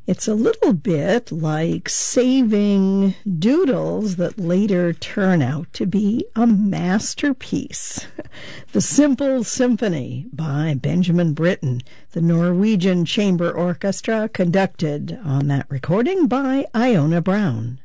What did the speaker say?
It's a little bit like saving doodles that later turn out to be a masterpiece. The Simple Symphony by Benjamin Britten, the Norwegian Chamber Orchestra, conducted on that recording by Iona Brown.